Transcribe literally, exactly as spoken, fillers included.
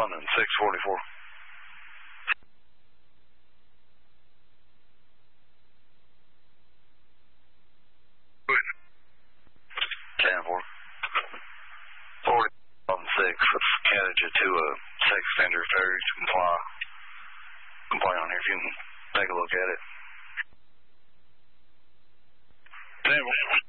one and six forty-four. ten four. forty on six. Let's catch you to a sex offender failure to comply. Complaint on here if you can take a look at it. ten four.